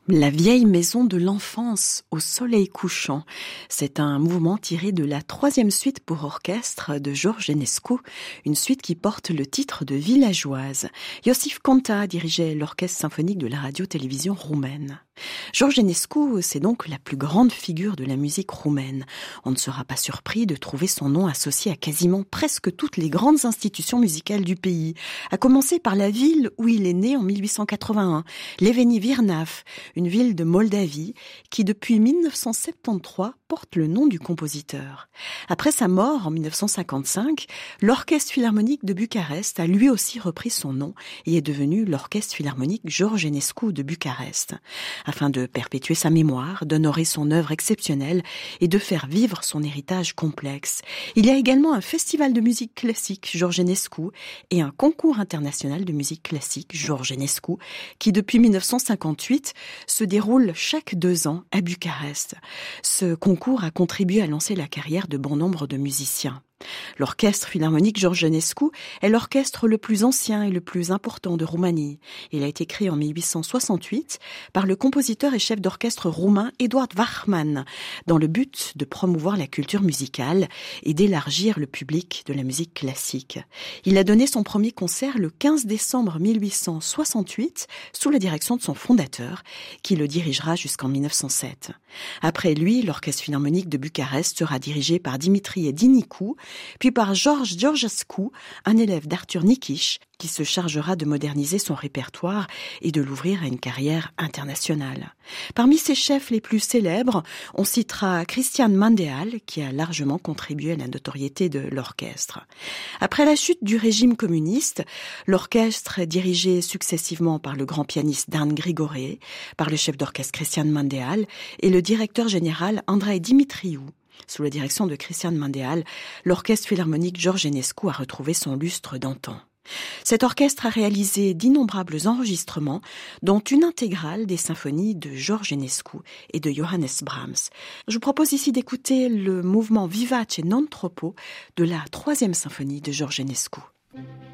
La vieille maison de l'enfance au soleil couchant. C'est un mouvement tiré de la 3e suite pour orchestre de George Enescu, une suite qui porte le titre de Villageoise. Iosif Conta dirigeait l'orchestre symphonique de la radio-télévision roumaine. George Enescu, c'est donc la plus grande figure de la musique roumaine. On ne sera pas surpris de trouver son nom associé à quasiment presque toutes les grandes institutions musicales du pays, à commencer par la ville où il est né en 1881, Leveni Virnav, une ville de Moldavie qui, depuis 1973, porte le nom du compositeur. Après sa mort en 1955, l'Orchestre Philharmonique de Bucarest a lui aussi repris son nom et est devenu l'Orchestre Philharmonique George Enescu de Bucarest. Afin de perpétuer sa mémoire, d'honorer son œuvre exceptionnelle et de faire vivre son héritage complexe. Il y a également un festival de musique classique George Enescu et un concours international de musique classique George Enescu qui, depuis 1958, se déroule chaque 2 ans à Bucarest. Ce concours a contribué à lancer la carrière de bon nombre de musiciens. L'Orchestre Philharmonique George Enescu est l'orchestre le plus ancien et le plus important de Roumanie. Il a été créé en 1868 par le compositeur et chef d'orchestre roumain Eduard Wachmann, dans le but de promouvoir la culture musicale et d'élargir le public de la musique classique. Il a donné son premier concert le 15 décembre 1868 sous la direction de son fondateur, qui le dirigera jusqu'en 1907. Après lui, l'Orchestre Philharmonique de Bucarest sera dirigé par Dimitri Edinicou, puis par George Georgescu, un élève d'Arthur Nikisch, qui se chargera de moderniser son répertoire et de l'ouvrir à une carrière internationale. Parmi ses chefs les plus célèbres, on citera Cristian Mandeal, qui a largement contribué à la notoriété de l'orchestre. Après la chute du régime communiste, l'orchestre est dirigé successivement par le grand pianiste Dan Grigore, par le chef d'orchestre Cristian Mandeal et le directeur général Andrei Dimitriou. Sous la direction de Cristian Mandeal, l'Orchestre Philharmonique George Enescu a retrouvé son lustre d'antan. Cet orchestre a réalisé d'innombrables enregistrements, dont une intégrale des symphonies de George Enescu et de Johannes Brahms. Je vous propose ici d'écouter le mouvement Vivace non troppo de la 3e symphonie de George Enescu.